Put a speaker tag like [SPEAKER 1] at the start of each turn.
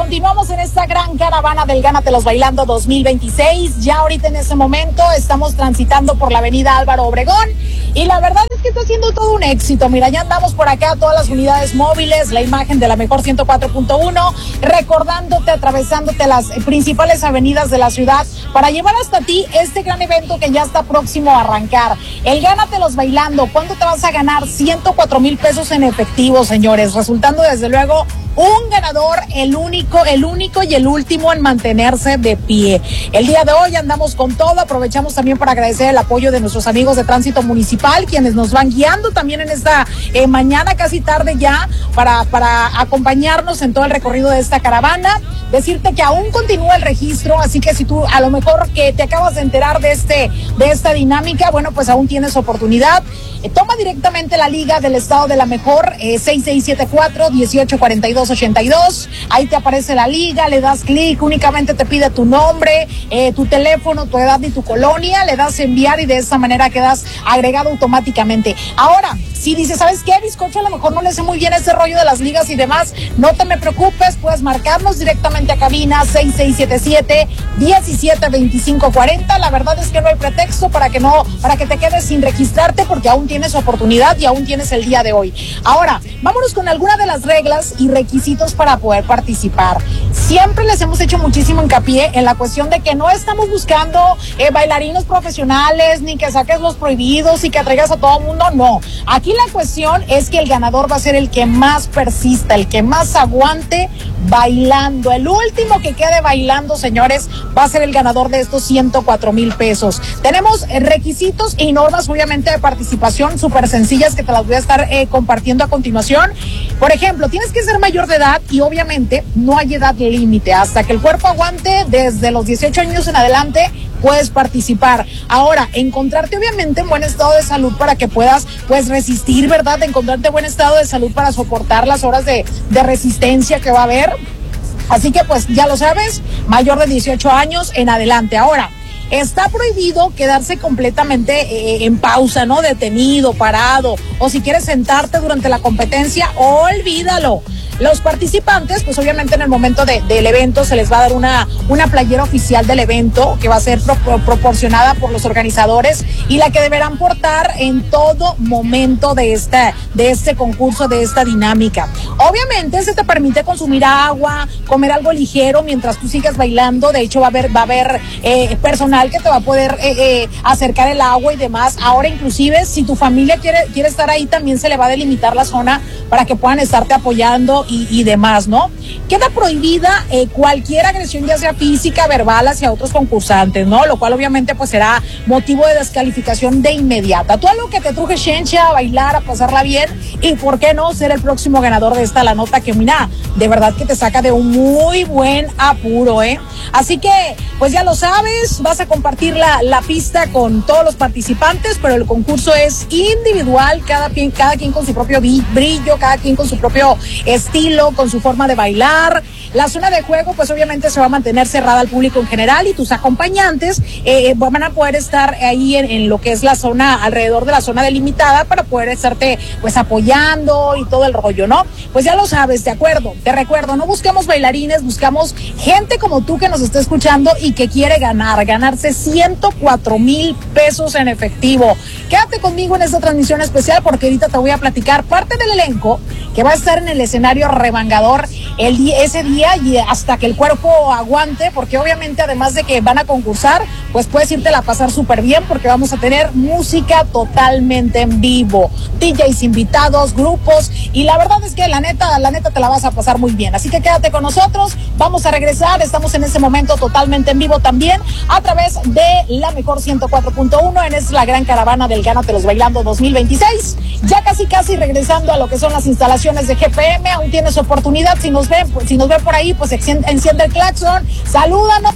[SPEAKER 1] Continuamos en esta gran caravana del Gánatelos Bailando 2026. Ya ahorita en ese momento estamos transitando por la avenida Álvaro Obregón y la verdad es que está siendo todo un éxito. Mira, ya andamos por acá, todas las unidades móviles, la imagen de la mejor 104.1, recordándote, atravesándote las principales avenidas de la ciudad para llevar hasta ti este gran evento que ya está próximo a arrancar. El Gánatelos Bailando. ¿Cuándo te vas a ganar 104,000 pesos en efectivo, señores? Resultando desde luego un ganador, el único y el último en mantenerse de pie. El día de hoy andamos con todo, aprovechamos también para agradecer el apoyo de nuestros amigos de Tránsito Municipal, quienes nos van guiando también en esta mañana, casi tarde ya, para acompañarnos en todo el recorrido de esta caravana. Decirte que aún continúa el registro, así que si tú a lo mejor que te acabas de enterar de esta dinámica, bueno, pues aún tienes oportunidad. Toma directamente la liga del estado de la mejor, 6674-184282. Ahí te aparece la liga, le das clic, únicamente te pide tu nombre, tu teléfono, tu edad y tu colonia, le das enviar y de esa manera quedas agregado automáticamente. Ahora, si dices, ¿sabes qué, bizcocho? A lo mejor no le sé muy bien ese rollo de las ligas y demás, no te me preocupes, puedes marcarnos directamente a cabina 6677-172540. La verdad es que no hay pretexto para que te quedes sin registrarte, porque aún tienes oportunidad y aún tienes el día de hoy. Ahora, vámonos con algunas de las reglas y requisitos para poder participar. Siempre les hemos hecho muchísimo hincapié en la cuestión de que no estamos buscando bailarines profesionales, ni que saques los prohibidos y que traigas a todo mundo, no. Aquí la cuestión es que el ganador va a ser el que más persista, el que más aguante bailando. El último que quede bailando, señores, va a ser el ganador de estos 104,000 pesos. Tenemos requisitos y normas, obviamente, de participación súper sencillas que te las voy a estar compartiendo a continuación. Por ejemplo, tienes que ser mayor de edad y obviamente no hay edad límite. Hasta que el cuerpo aguante, desde los 18 años en adelante, puedes participar. Ahora, encontrarte obviamente en buen estado de salud para que puedas, pues, resistir, ¿verdad? Encontrarte en buen estado de salud para soportar las horas de resistencia que va a haber. Así que, pues, ya lo sabes, mayor de 18 años en adelante. Ahora, está prohibido quedarse completamente en pausa, ¿no? Detenido, parado, o si quieres sentarte durante la competencia, olvídalo. Los participantes, pues obviamente en el momento del evento se les va a dar una playera oficial del evento que va a ser proporcionada por los organizadores y la que deberán portar en todo momento de este concurso, de esta dinámica. Obviamente se te permite consumir agua, comer algo ligero mientras tú sigas bailando. De hecho va a haber personal que te va a poder acercar el agua y demás. Ahora inclusive si tu familia quiere estar ahí, también se le va a delimitar la zona para que puedan estarte apoyando y demás, ¿no? Queda prohibida cualquier agresión, ya sea física, verbal, hacia otros concursantes, ¿no? Lo cual obviamente pues será motivo de descalificación de inmediata. Tú algo que te truje chencha, a bailar, a pasarla bien y por qué no ser el próximo ganador de esta la nota que, mira, de verdad que te saca de un muy buen apuro, ¿eh? Así que pues ya lo sabes, vas a compartir la pista con todos los participantes, pero el concurso es individual, cada quien con su propio brillo, cada quien con su propio estilo, con su forma de bailar. La zona de juego pues obviamente se va a mantener cerrada al público en general y tus acompañantes van a poder estar ahí en lo que es la zona, alrededor de la zona delimitada, para poder estarte pues apoyando y todo el rollo, ¿no? Pues ya lo sabes, de acuerdo, te recuerdo, no buscamos bailarines, buscamos gente como tú que nos está escuchando y que quiere ganarse 104,000 pesos en efectivo. Quédate conmigo en esta transmisión especial porque ahorita te voy a platicar parte del elenco que va a estar en el escenario revangador ese día y hasta que el cuerpo aguante, porque obviamente además de que van a concursar, pues puedes irte a pasar súper bien porque vamos a tener música totalmente en vivo, DJs invitados, grupos, y la verdad es que la neta te la vas a pasar muy bien. Así que quédate con nosotros, vamos a regresar, estamos en ese momento totalmente en vivo también a través de la mejor 104.1 en esta la gran caravana del Gánatelos Bailando 2026. Ya casi regresando a lo que son las instalaciones de GPM, aún tienes oportunidad, si nos ven por ahí, pues enciende el claxon, salúdanos.